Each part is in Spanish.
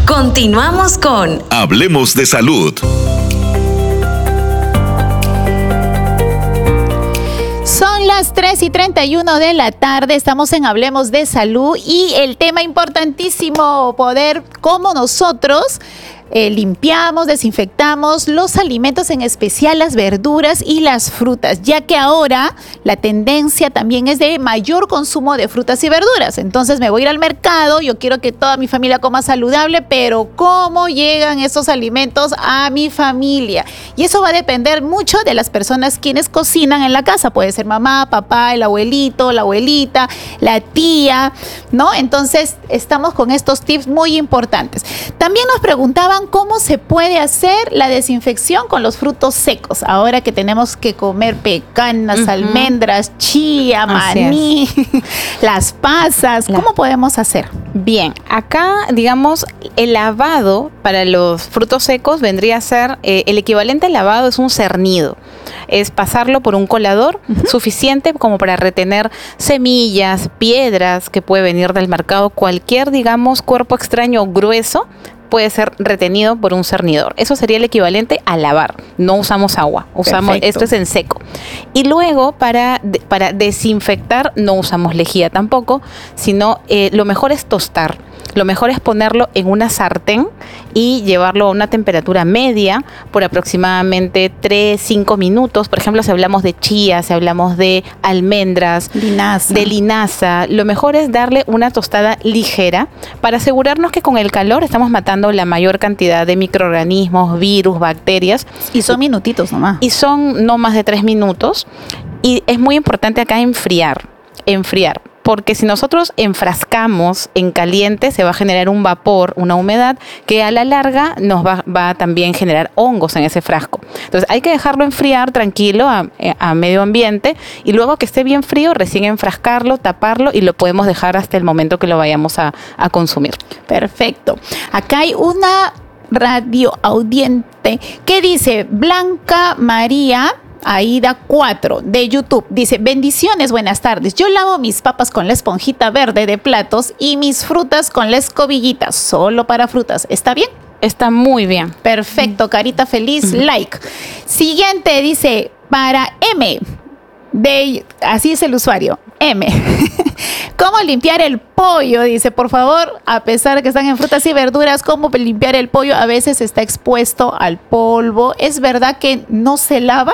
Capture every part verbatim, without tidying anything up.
Continuamos con Hablemos de Salud. Son las tres y treinta y uno de la tarde, estamos en Hablemos de Salud y el tema importantísimo, poder cómo nosotros eh, limpiamos, desinfectamos los alimentos, en especial las verduras y las frutas, ya que ahora la tendencia también es de mayor consumo de frutas y verduras. Entonces me voy a ir al mercado, yo quiero que toda mi familia coma saludable, pero ¿cómo llegan esos alimentos a mi familia? Y eso va a depender mucho de las personas quienes cocinan en la casa. Puede ser mamá, papá, el abuelito, la abuelita, la tía, ¿no? Entonces estamos con estos tips muy importantes. También nos preguntaban cómo se puede hacer la desinfección con los frutos secos, ahora que tenemos que comer pecanas, uh-huh. almendras, chía, maní, las pasas. ¿Cómo la... podemos hacer? Bien, acá, digamos, el lavado para los frutos secos vendría a ser, eh, el equivalente al lavado es un cernido. Es pasarlo por un colador uh-huh. suficiente como para retener semillas, piedras que puede venir del mercado, cualquier, digamos, cuerpo extraño grueso puede ser retenido por un cernidor. Eso sería el equivalente a lavar. No usamos agua, usamos Perfecto. Esto es en seco. Y luego para, para desinfectar no usamos lejía tampoco, sino eh, lo mejor es tostar. Lo mejor es ponerlo en una sartén y llevarlo a una temperatura media por aproximadamente tres, cinco minutos. Por ejemplo, si hablamos de chía, si hablamos de almendras, linaza. de linaza, lo mejor es darle una tostada ligera para asegurarnos que con el calor estamos matando la mayor cantidad de microorganismos, virus, bacterias. Y son minutitos nomás. Y son no más de tres minutos. Y es muy importante acá enfriar, enfriar. Porque si nosotros enfrascamos en caliente, se va a generar un vapor, una humedad, que a la larga nos va, va a también generar hongos en ese frasco. Entonces hay que dejarlo enfriar tranquilo a, a medio ambiente y luego que esté bien frío, recién enfrascarlo, taparlo y lo podemos dejar hasta el momento que lo vayamos a, a consumir. Perfecto. Acá hay una radio audiente que dice Blanca María Aida cuatro de YouTube. Dice, bendiciones, buenas tardes. Yo lavo mis papas con la esponjita verde de platos y mis frutas con la escobillita, solo para frutas. ¿Está bien? Está muy bien. Perfecto, carita feliz, uh-huh. like. Siguiente dice, para M, de, así es el usuario, M. ¿Cómo limpiar el pollo? Dice, por favor, a pesar de que están en frutas y verduras, ¿cómo limpiar el pollo? A veces está expuesto al polvo. ¿Es verdad que no se lava?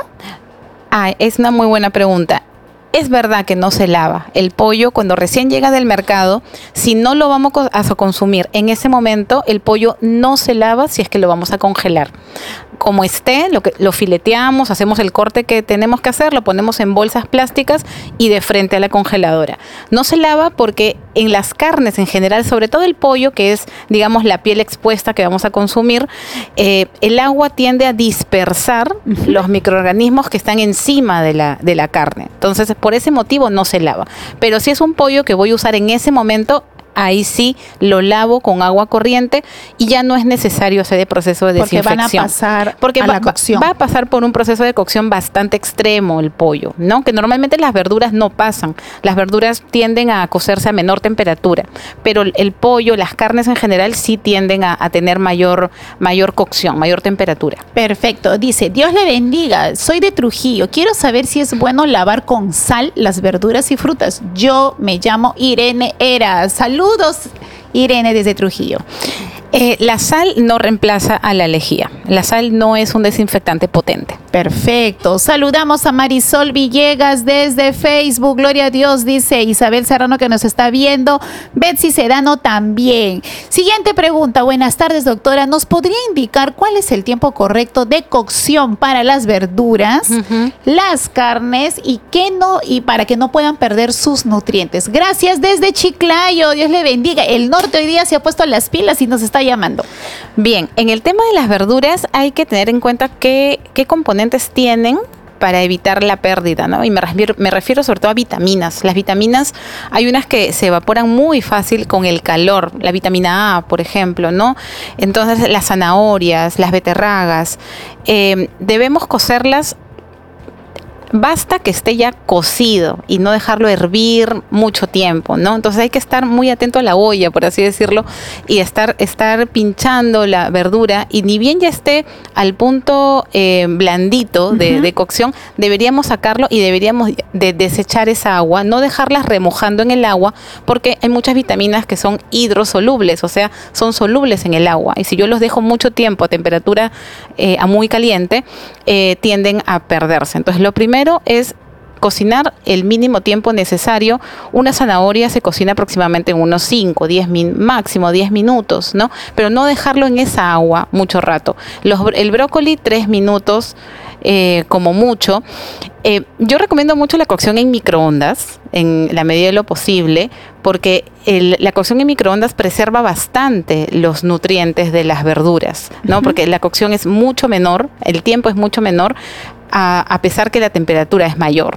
Ah, es una muy buena pregunta. Es verdad que no se lava. El pollo, cuando recién llega del mercado, si no lo vamos a consumir en ese momento, el pollo no se lava si es que lo vamos a congelar. Como esté, lo, que, lo fileteamos, hacemos el corte que tenemos que hacer, lo ponemos en bolsas plásticas y de frente a la congeladora. No se lava porque en las carnes en general, sobre todo el pollo, que es, digamos, la piel expuesta que vamos a consumir, eh, el agua tiende a dispersar los microorganismos que están encima de la, de la carne. Entonces, por ese motivo no se lava. Pero si es un pollo que voy a usar en ese momento, ahí sí lo lavo con agua corriente y ya no es necesario hacer el proceso de Porque desinfección. Porque van a pasar Porque a va, la cocción. Va a pasar por un proceso de cocción bastante extremo el pollo, ¿no? Que normalmente las verduras no pasan. Las verduras tienden a cocerse a menor temperatura, pero el, el pollo, las carnes en general sí tienden a, a tener mayor, mayor cocción, mayor temperatura. Perfecto. Dice, Dios le bendiga, soy de Trujillo. Quiero saber si es bueno lavar con sal las verduras y frutas. Yo me llamo Irene Era. Salud. Saludos, Irene, desde Trujillo. Eh, la sal no reemplaza a la lejía. La sal no es un desinfectante potente. Perfecto. Saludamos a Marisol Villegas desde Facebook. Gloria a Dios, dice Isabel Serrano que nos está viendo. Betsy Sedano también. Siguiente pregunta. Buenas tardes, doctora. ¿Nos podría indicar cuál es el tiempo correcto de cocción para las verduras, uh-huh. las carnes y qué no, y para que no puedan perder sus nutrientes? Gracias desde Chiclayo. Dios le bendiga. El norte hoy día se ha puesto las pilas y nos está llamando. Bien, en el tema de las verduras hay que tener en cuenta qué, qué componentes tienen para evitar la pérdida, ¿no? Y me refiero, me refiero sobre todo a vitaminas. Las vitaminas, hay unas que se evaporan muy fácil con el calor, la vitamina A, por ejemplo, ¿no? Entonces, las zanahorias, las beterragas, eh, debemos cocerlas basta que esté ya cocido y no dejarlo hervir mucho tiempo, ¿no? Entonces hay que estar muy atento a la olla, por así decirlo, y estar, estar pinchando la verdura, y ni bien ya esté al punto eh, blandito de, uh-huh. de cocción, deberíamos sacarlo y deberíamos de desechar esa agua, no dejarlas remojando en el agua, porque hay muchas vitaminas que son hidrosolubles, o sea, son solubles en el agua, y si yo los dejo mucho tiempo a temperatura eh, a muy caliente, eh, tienden a perderse. Entonces lo primero es cocinar el mínimo tiempo necesario. Una zanahoria se cocina aproximadamente en unos cinco, diez min, máximo diez minutos, ¿no? Pero no dejarlo en esa agua mucho rato. Los, el brócoli, tres minutos eh, como mucho. Eh, yo recomiendo mucho la cocción en microondas, en la medida de lo posible, porque el, la cocción en microondas preserva bastante los nutrientes de las verduras, ¿no? Uh-huh. Porque la cocción es mucho menor, el tiempo es mucho menor, a, a pesar que la temperatura es mayor.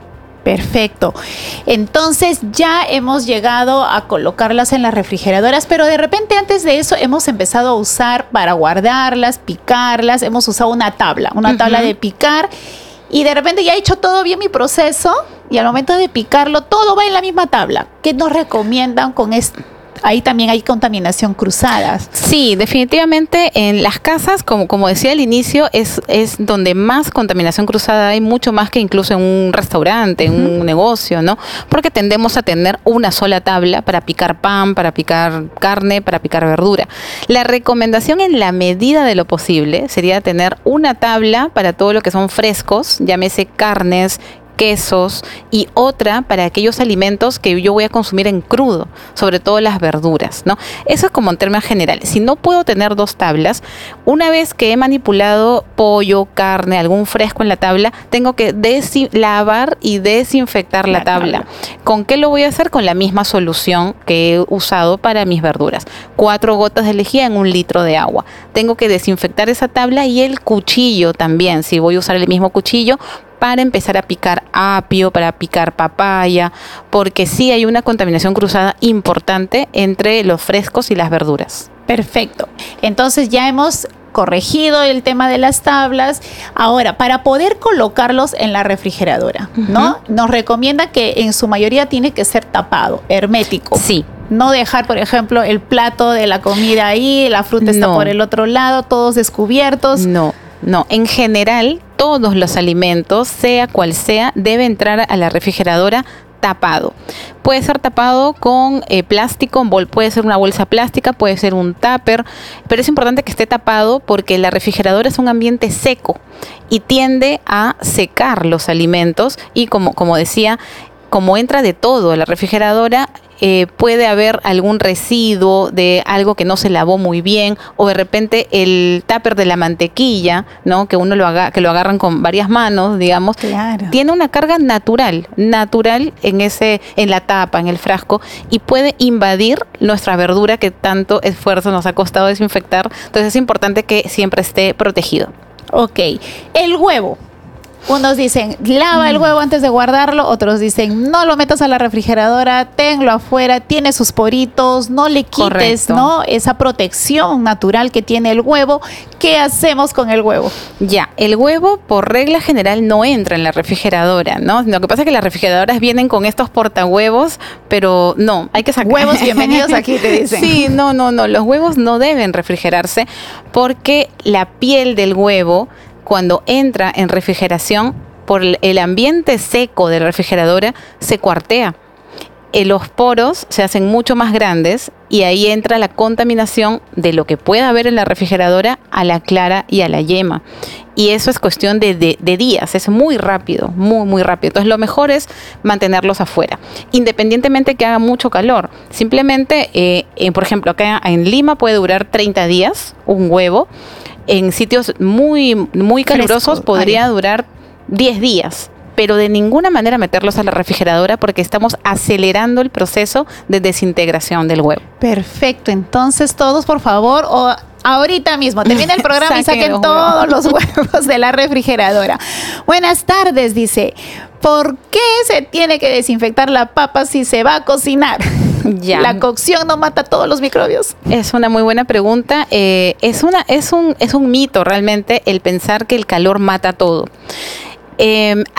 Perfecto. Entonces ya hemos llegado a colocarlas en las refrigeradoras, pero de repente antes de eso hemos empezado a usar para guardarlas, picarlas, hemos usado una tabla, una uh-huh. tabla de picar, y de repente ya he hecho todo bien mi proceso y al momento de picarlo todo va en la misma tabla. ¿Qué nos recomiendan con esto? Ahí también hay contaminación cruzada. Sí, definitivamente en las casas, como, como decía al inicio, es, es donde más contaminación cruzada hay, mucho más que incluso en un restaurante, en uh-huh. un negocio, ¿no? Porque tendemos a tener una sola tabla para picar pan, para picar carne, para picar verdura. La recomendación en la medida de lo posible sería tener una tabla para todo lo que son frescos, llámese carnes, quesos, y otra para aquellos alimentos que yo voy a consumir en crudo, sobre todo las verduras, ¿no? Eso es como en términos generales. Si no puedo tener dos tablas, una vez que he manipulado pollo, carne, algún fresco en la tabla, tengo que desi- lavar y desinfectar la, la tabla. tabla. ¿Con qué lo voy a hacer? Con la misma solución que he usado para mis verduras. Cuatro gotas de lejía en un litro de agua. Tengo que desinfectar esa tabla y el cuchillo también, si voy a usar el mismo cuchillo, para empezar a picar apio, para picar papaya, porque sí hay una contaminación cruzada importante entre los frescos y las verduras. Perfecto. Entonces ya hemos corregido el tema de las tablas. Ahora, para poder colocarlos en la refrigeradora, uh-huh. ¿no? Nos recomienda que en su mayoría tiene que ser tapado, hermético. Sí. No dejar, por ejemplo, el plato de la comida ahí, la fruta está no. por el otro lado, todos descubiertos. No. No, en general, todos los alimentos, sea cual sea, debe entrar a la refrigeradora tapado. Puede ser tapado con eh, plástico, puede ser una bolsa plástica, puede ser un tupper, pero es importante que esté tapado porque la refrigeradora es un ambiente seco y tiende a secar los alimentos y como, como decía, como entra de todo a la refrigeradora, eh, puede haber algún residuo de algo que no se lavó muy bien, o de repente el tupper de la mantequilla, ¿no? Que uno lo haga, que lo agarran con varias manos, digamos, claro. tiene una carga natural, natural en ese, en la tapa, en el frasco, y puede invadir nuestra verdura que tanto esfuerzo nos ha costado desinfectar. Entonces es importante que siempre esté protegido. Ok, el huevo. Unos dicen, lava el huevo antes de guardarlo, otros dicen, no lo metas a la refrigeradora, tenlo afuera, tiene sus poritos, no le quites, Correcto. ¿no? esa protección natural que tiene el huevo. ¿Qué hacemos con el huevo? Ya, el huevo por regla general no entra en la refrigeradora, ¿no? Lo que pasa es que las refrigeradoras vienen con estos portahuevos, pero no, hay que sacar. Huevos bienvenidos aquí, te dicen. Sí, no, no, no, los huevos no deben refrigerarse porque la piel del huevo, cuando entra en refrigeración, por el ambiente seco de la refrigeradora, se cuartea. Eh, los poros se hacen mucho más grandes y ahí entra la contaminación de lo que pueda haber en la refrigeradora a la clara y a la yema. Y eso es cuestión de, de, de días, es muy rápido, muy, muy rápido. Entonces lo mejor es mantenerlos afuera, independientemente que haga mucho calor. Simplemente, eh, eh, por ejemplo, acá en Lima puede durar treinta días un huevo. En sitios muy, muy calurosos Fresco. podría Ay. durar diez días, pero de ninguna manera meterlos a la refrigeradora porque estamos acelerando el proceso de desintegración del huevo. Perfecto, entonces todos por favor, o ahorita mismo termina el programa y saquen todos los huevos de la refrigeradora. Buenas tardes, dice, ¿por qué se tiene que desinfectar la papa si se va a cocinar? Ya. ¿La cocción no mata todos los microbios? Es una muy buena pregunta. Eh, es, una, es, un, es un mito realmente el pensar que el calor mata todo. Eh, a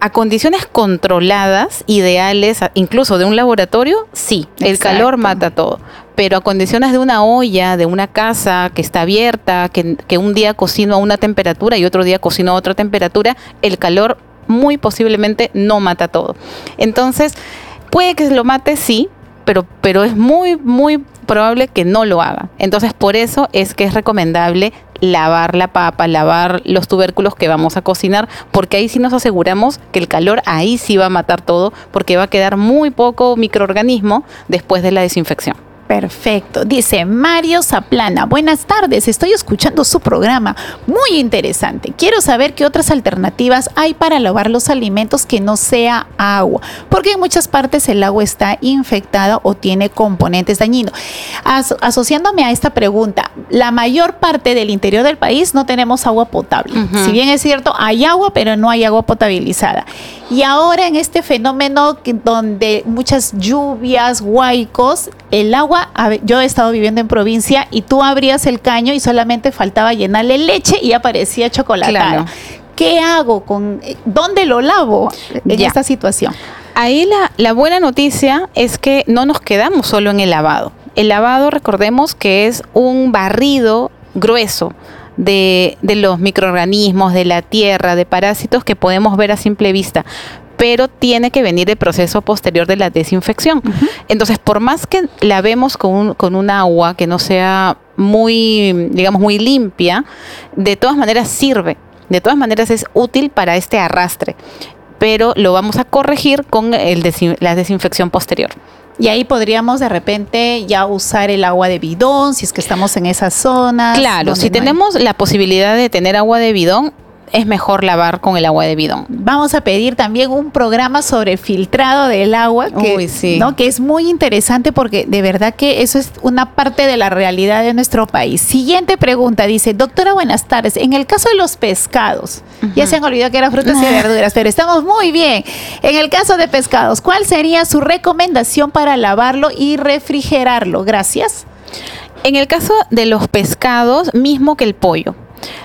A condiciones controladas, ideales, incluso de un laboratorio, sí, el Exacto. calor mata todo. Pero a condiciones de una olla, de una casa que está abierta, que, que un día cocino a una temperatura y otro día cocino a otra temperatura, el calor muy posiblemente no mata todo. Entonces, puede que lo mate, sí, pero, pero es muy, muy probable que no lo haga. Entonces, por eso es que es recomendable lavar la papa, lavar los tubérculos que vamos a cocinar, porque ahí sí nos aseguramos que el calor ahí sí va a matar todo, porque va a quedar muy poco microorganismo después de la desinfección. Perfecto. Dice Mario Zaplana, buenas tardes, estoy escuchando su programa, muy interesante. Quiero saber qué otras alternativas hay para lavar los alimentos que no sea agua, porque en muchas partes el agua está infectada o tiene componentes dañinos. As- asociándome a esta pregunta, la mayor parte del interior del país no tenemos agua potable. Ujú. Si bien es cierto, hay agua, pero no hay agua potabilizada. Y ahora en este fenómeno que- donde muchas lluvias, huaicos, el agua, a ver, yo he estado viviendo en provincia y tú abrías el caño y solamente faltaba llenarle leche y aparecía chocolatada. Claro. ¿Qué hago con, dónde lo lavo en Ya. esta situación? Ahí la, la buena noticia es que no nos quedamos solo en el lavado. El lavado, recordemos que es un barrido grueso de, de los microorganismos, de la tierra, de parásitos que podemos ver a simple vista, pero tiene que venir el proceso posterior de la desinfección. Uh-huh. Entonces, por más que lavemos con un, con un agua que no sea muy, digamos, muy limpia, de todas maneras sirve, de todas maneras es útil para este arrastre, pero lo vamos a corregir con el desin- la desinfección posterior. Y ahí podríamos de repente ya usar el agua de bidón, si es que estamos en esas zonas. Claro, donde si no hay. tenemos la posibilidad de tener agua de bidón, es mejor lavar con el agua de bidón. Vamos a pedir también un programa sobre el filtrado del agua, que, Uy, sí. ¿no? que es muy interesante porque de verdad que eso es una parte de la realidad de nuestro país. Siguiente pregunta, dice, doctora, buenas tardes. En el caso de los pescados, uh-huh. ya se han olvidado que eran frutas y verduras, pero estamos muy bien. En el caso de pescados, ¿cuál sería su recomendación para lavarlo y refrigerarlo? Gracias. En el caso de los pescados, mismo que el pollo.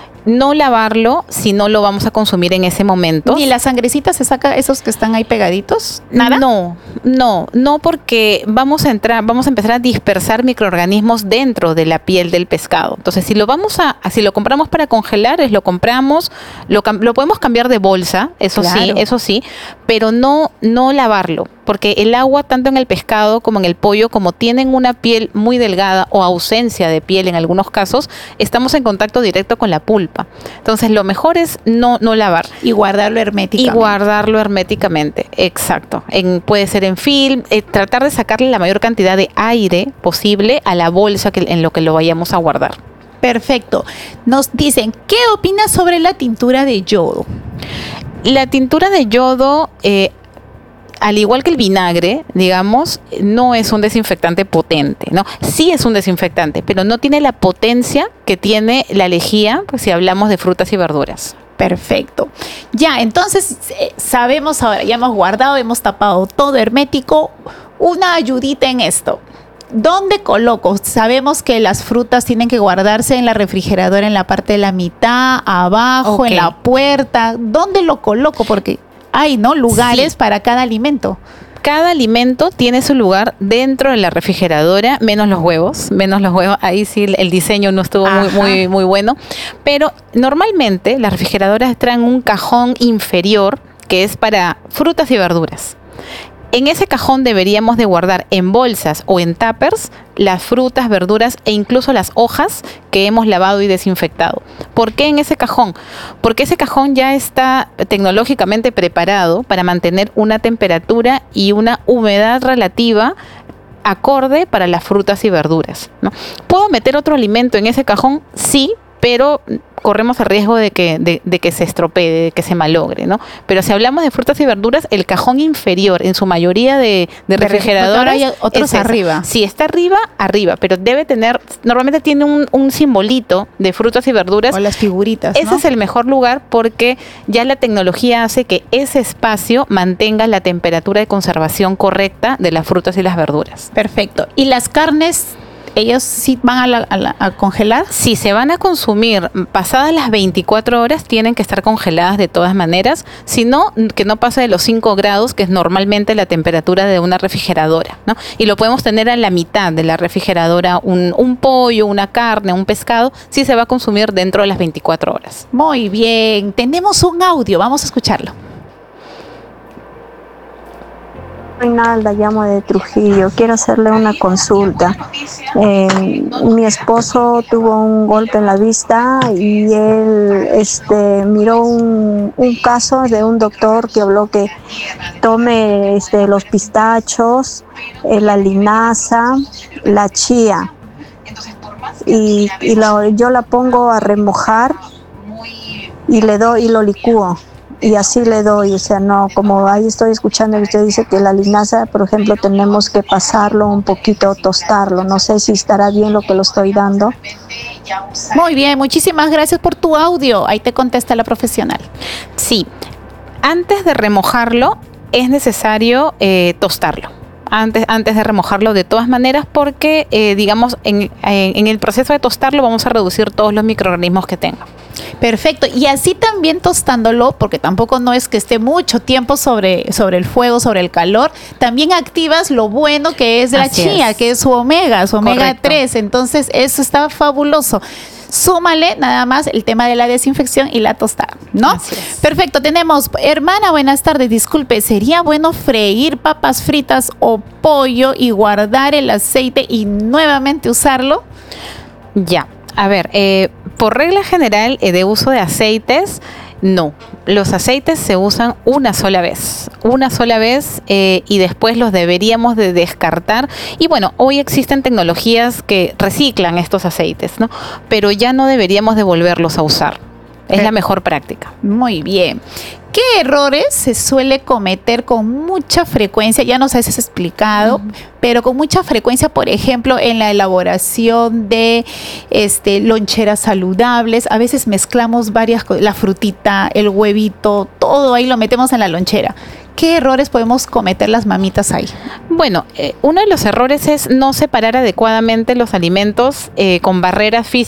No lavarlo si no lo vamos a consumir en ese momento. ¿Ni la sangrecita se saca esos que están ahí pegaditos? ¿Nada? No, no, no porque vamos a entrar, vamos a empezar a dispersar microorganismos dentro de la piel del pescado. Entonces, si lo vamos a, si lo compramos para congelar, es lo compramos, lo, lo podemos cambiar de bolsa, eso Claro. sí, eso sí, pero no, no lavarlo. Porque el agua, tanto en el pescado como en el pollo, como tienen una piel muy delgada o ausencia de piel en algunos casos, estamos en contacto directo con la pulpa. Entonces, lo mejor es no, no lavar. Y guardarlo herméticamente. Y guardarlo herméticamente, exacto. En, puede ser en film, eh, tratar de sacarle la mayor cantidad de aire posible a la bolsa que, en lo que lo vayamos a guardar. Perfecto. Nos dicen, ¿qué opinas sobre la tintura de yodo? La tintura de yodo... Eh, al igual que el vinagre, digamos, no es un desinfectante potente, ¿no? Sí es un desinfectante, pero no tiene la potencia que tiene la lejía, pues si hablamos de frutas y verduras. Perfecto. Ya, entonces eh, sabemos ahora, ya hemos guardado, hemos tapado todo hermético. Una ayudita en esto. ¿Dónde coloco? Sabemos que las frutas tienen que guardarse en la refrigeradora, en la parte de la mitad, abajo, Ok. en la puerta. ¿Dónde lo coloco? Porque hay, ¿no? Lugares Sí. para cada alimento. Cada alimento tiene su lugar dentro de la refrigeradora, menos los huevos, menos los huevos. Ahí sí el diseño no estuvo muy, Ajá. muy, muy bueno. Pero normalmente las refrigeradoras traen un cajón inferior que es para frutas y verduras. En ese cajón deberíamos de guardar en bolsas o en tuppers las frutas, verduras e incluso las hojas que hemos lavado y desinfectado. ¿Por qué en ese cajón? Porque ese cajón ya está tecnológicamente preparado para mantener una temperatura y una humedad relativa acorde para las frutas y verduras, ¿no? ¿Puedo meter otro alimento en ese cajón? Sí, pero corremos el riesgo de que, de, de que se estropee, de que se malogre, ¿no? Pero si hablamos de frutas y verduras, el cajón inferior, en su mayoría de, de refrigeradoras, hay otros es ese. arriba. Si está arriba, arriba, pero debe tener, normalmente tiene un, un simbolito de frutas y verduras. O las figuritas, Ese ¿no? es el mejor lugar porque ya la tecnología hace que ese espacio mantenga la temperatura de conservación correcta de las frutas y las verduras. Perfecto. ¿Y las carnes ellos sí van a, la, a, la, a congelar. Si se van a consumir pasadas las veinticuatro horas, tienen que estar congeladas de todas maneras, si no, que no pase de los cinco grados, que es normalmente la temperatura de una refrigeradora, ¿no? Y lo podemos tener a la mitad de la refrigeradora, un, un pollo, una carne, un pescado, si se va a consumir dentro de las veinticuatro horas. Muy bien, tenemos un audio, vamos a escucharlo. Reinalda, llamo de Trujillo. Quiero hacerle una consulta. Eh, mi esposo tuvo un golpe en la vista y él este, miró un, un caso de un doctor que habló que tome este, los pistachos, eh, la linaza, la chía y, y la, yo la pongo a remojar y le doy y lo licúo. Y así le doy, o sea, no, como ahí estoy escuchando que usted dice que la linaza, por ejemplo, tenemos que pasarlo un poquito, tostarlo. No sé si estará bien lo que lo estoy dando. Muy bien, muchísimas gracias por tu audio. Ahí te contesta la profesional. Sí, antes de remojarlo es necesario eh, tostarlo. Antes, antes de remojarlo de todas maneras, porque eh, digamos en, en, en el proceso de tostarlo vamos a reducir todos los microorganismos que tenga. Perfecto, y así también tostándolo, porque tampoco no es que esté mucho tiempo sobre, sobre el fuego, sobre el calor, también activas lo bueno que es la Así chía, es. que es su omega, su omega Correcto. tres, entonces eso está fabuloso. Súmale nada más el tema de la desinfección y la tostada, ¿no? Así es. Perfecto, tenemos, hermana, buenas tardes, disculpe, ¿sería bueno freír papas fritas o pollo y guardar el aceite y nuevamente usarlo? Ya, a ver, eh, por regla general eh, de uso de aceites, no. Los aceites se usan una sola vez, una sola vez eh, y después los deberíamos de descartar. Y bueno, hoy existen tecnologías que reciclan estos aceites, ¿no? Pero ya no deberíamos de volverlos a usar. Es la mejor práctica. Muy bien. ¿Qué errores se suele cometer con mucha frecuencia? Ya nos has explicado, uh-huh. pero con mucha frecuencia, por ejemplo, en la elaboración de este, loncheras saludables. A veces mezclamos varias cosas, la frutita, el huevito, todo ahí lo metemos en la lonchera. ¿Qué errores podemos cometer las mamitas ahí? Bueno, eh, uno de los errores es no separar adecuadamente los alimentos eh, con barreras físicas